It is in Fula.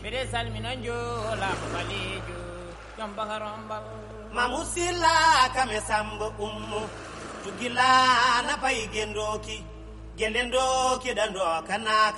bede salmina njola balejo jambangarombal mamusilla kame sambo ummu tugila na pay gendoki dando kana